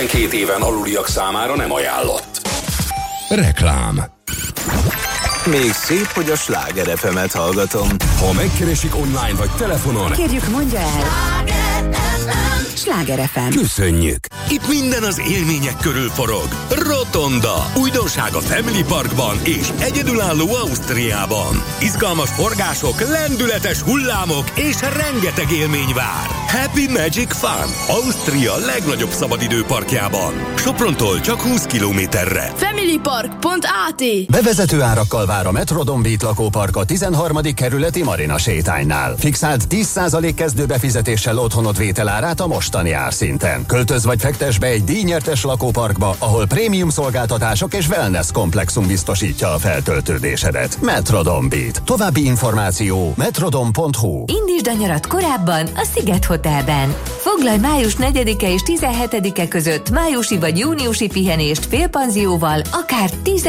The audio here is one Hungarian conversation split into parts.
2 éven aluliak számára nem ajánlott. Reklám. Még szép, hogy a Sláger FM-et hallgatom. Ha megkeresik online vagy telefonon, kérjük, mondja el. Sláger FM. Köszönjük. Itt minden az élmények körül forog. Rotonda. Újdonság a Family Parkban és egyedülálló Ausztriában. Izgalmas forgások, lendületes hullámok és rengeteg élmény vár. Happy Magic Fun. Ausztria legnagyobb szabadidőparkjában. Soprontól csak 20 kilométerre. Familypark.at. Bevezető árakkal vár a Metrodon Beat lakópark a 13. kerületi Marina sétánynál. Fixált 10% kezdőbefizetéssel otthonod vételárát a mostani árszinten. Költöz vagy fektes be egy díjnyertes lakóparkba, ahol prémium szolgáltatások és wellness komplexum biztosítja a feltöltődésedet. Metrodon Beat. További információ metrodon.hu. Indítsd a nyarat korábban a Sziget Hotelben. Foglalj május 4-e és 17-e között májusi vagy júniusi pihenést félpanzióval, akár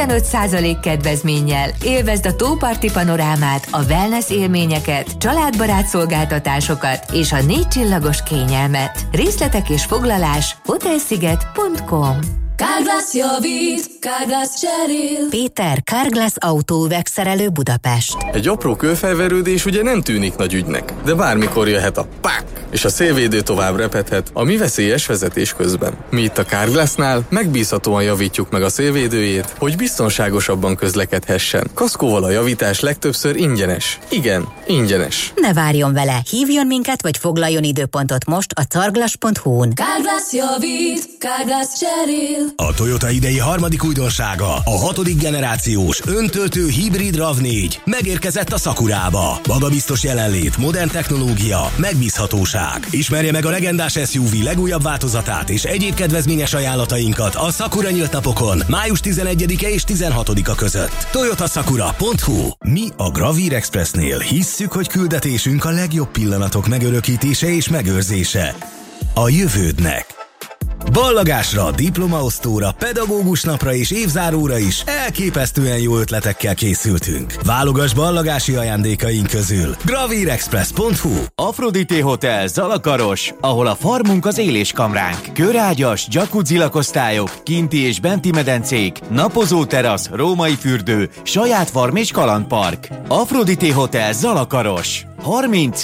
15% kedvezménnyel. Élvezd a tóparti panorámát, a wellness élményeket, családbarát szolgáltatásokat és a 4 csillagos kényelmet. Részletek és foglalás hotelsziget.com. Carglass javít, Carglass cserél. Péter, Carglass autóüvegszerelő Budapest. Egy apró kőfelverődés ugye nem tűnik nagy ügynek, de bármikor jöhet a pak, és a szélvédő tovább repedhet a mi veszélyes vezetés közben. Mi itt a Carglassnál megbízhatóan javítjuk meg a szélvédőjét, hogy biztonságosabban közlekedhessen. Kaszkóval a javítás legtöbbször ingyenes. Igen, ingyenes. Ne várjon vele, hívjon minket, vagy foglaljon időpontot most a carglass.hu-n. Carglass javít, Carglass cserél. A Toyota idei harmadik újdonsága, a 6. generációs öntöltő hibrid RAV4 megérkezett a Sakurába. Magabiztos jelenlét, modern technológia, megbízhatóság. Ismerje meg a legendás SUV legújabb változatát és egyéb kedvezményes ajánlatainkat a Sakura nyílt napokon május 11-e és 16-a között. toyotasakura.hu. Mi a Gravir Expressnél hisszük, hogy küldetésünk a legjobb pillanatok megörökítése és megőrzése a jövődnek. Ballagásra, diplomaosztóra, pedagógus napra és évzáróra is elképesztően jó ötletekkel készültünk. Válogass ballagási ajándékaink közül. gravirexpress.hu. Aphrodite Hotel Zalakaros, ahol a farmunk az éléskamránk. Körágyas, jacuzzi lakosztályok, kinti és benti medencék, napozó terasz, római fürdő, saját farm és kalandpark. Aphrodite Hotel Zalakaros. 30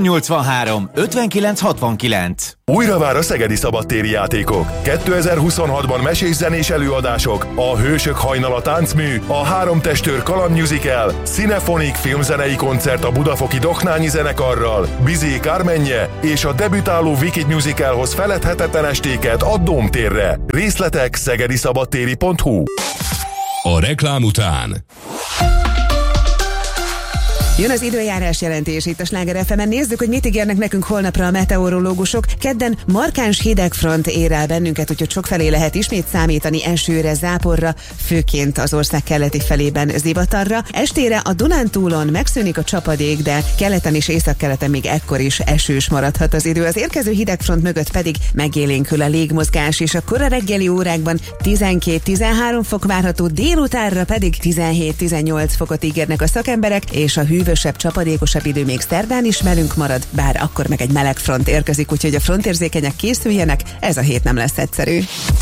383 59 69. Újra vár a Szegedi Szabadtéri Játékok. 2026-ban mesés-zenés előadások, a Hősök hajnala táncmű, a 3 testőr kalandmusical, Cinefonik filmzenei koncert a Budafoki Doknányi zenekarral, Bizé Kármenje és a debütáló Wicked musicalhoz feledhetetlen estéket a Dómtérre. Részletek szegediszabadtéri.hu. A reklám után jön az időjárás jelentés itt a Sláger FM-en. Nézzük, hogy mit ígérnek nekünk holnapra a meteorológusok. Kedden markáns hidegfront ér el bennünket, úgyhogy sokfelé lehet ismét számítani esőre, záporra, főként az ország keleti felében zivatarra. Estére a Dunántúlon megszűnik a csapadék, de keleten és északkeleten még ekkor is esős maradhat az idő. Az érkező hidegfront mögött pedig megélénkül a légmozgás, és a kora reggeli órákban 12-13 fok várható, délutánra pedig 17-18 fokot ígérnek a szakemberek, és a hűvösebb, csapadékosabb idő még szerdán is velünk marad, bár akkor meg egy meleg front érkezik, úgyhogy a frontérzékenyek készüljenek, ez a hét nem lesz egyszerű.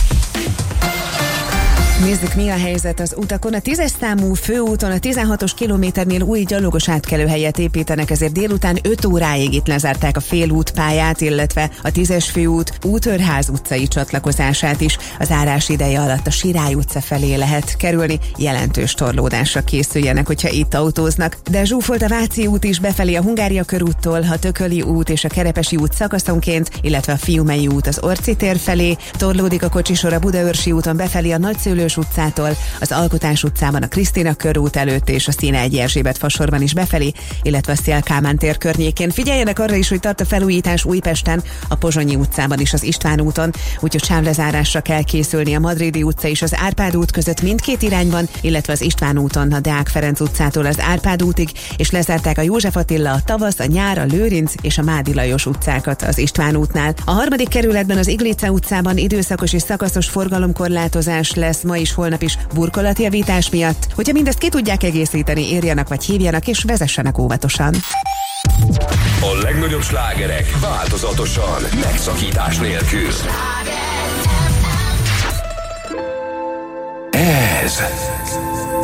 Nézzük, mi a helyzet az utakon. A 10-es számú főúton a 16-os kilométernél új gyalogos átkelőhelyet építenek, ezért délután 5 óráig itt lezárták a félútpályát, illetve a 10-es főút Útőrház utcai csatlakozását is. Az zárás ideje alatt a Sirály utca felé lehet kerülni, jelentős torlódásra készüljenek, hogyha itt autóznak. De zsúfolt a Váci út is befelé a Hungária körúttól, a Tököli út és a Kerepesi út szakaszonként, illetve a Fiumei út az Orci tér felé. Torlódik a kocsisor a Budaörsi úton befelé a Nagyszőlős utcától, az Alkotás utcában a Krisztina körút előtt és a Színe-1 Erzsébet fasorban is befelé, illetve a Széll Kálmán tér környékén. Figyeljenek arra is, hogy tart a felújítás Újpesten, a Pozsonyi utcában is az István úton, úgyhogy sávlezárásra kell készülni a Madridi utca és az Árpád út között mindkét irányban, illetve az István úton a Deák Ferenc utcától az Árpád útig, és lezárták a József Attila, a Tavasz, a Nyár, a Lőrinc és a Mádi Lajos utcákat az István útnál. A 3. kerületben az Iglice utcában időszakos és szakaszos forgalomkorlátozás lesz ma is, holnap is burkolatjavítás miatt. Hogyha mindezt ki tudják egészíteni, írjanak vagy hívjanak és vezessenek óvatosan. A legnagyobb slágerek változatosan, megszakítás nélkül. ez